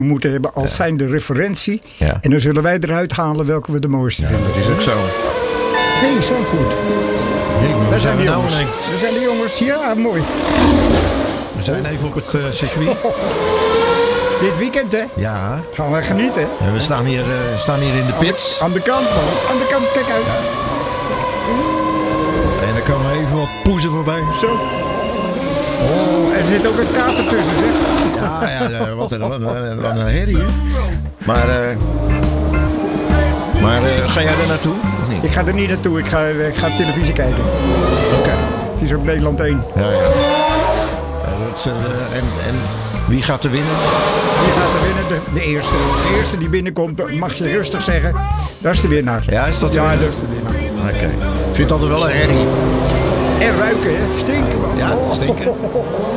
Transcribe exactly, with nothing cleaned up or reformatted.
moeten hebben als ja. zijn de referentie. Ja. En dan zullen wij eruit halen welke we de mooiste ja, vinden. Dat is ook zo. Hé, hey, Zandvoort. Daar zijn, zijn we nou jongens. We zijn de jongens. Ja, mooi. We zijn even op het uh, circuit. Oh. Dit weekend, hè? Ja. Gaan we genieten. En we staan hier, uh, staan hier in de pits. Aan de, aan de kant, man. Aan de kant, kijk uit. Ja. En er komen even wat poezen voorbij. Zo. Oh, er zit ook een kater tussen, zeg. Ja, ja, ja wat, een, wat, een, wat een herrie, hè? Maar, uh, maar uh, ga jij er naartoe? Of niet? Ik ga er niet naartoe. Ik ga, ik ga televisie kijken. Oké. Okay. Het is op Nederland één. Ja, ja. Uh, dat is, uh, en, en wie gaat er winnen? Wie gaat er winnen? De, de eerste. De eerste die binnenkomt, mag je rustig zeggen. Dat is de winnaar. Ja, is dat de ja, winnaar? dat is de winnaar. Oké. Okay. Ik vind dat wel een herrie. En ruiken, hè? Stinken, man. Ja, stinken.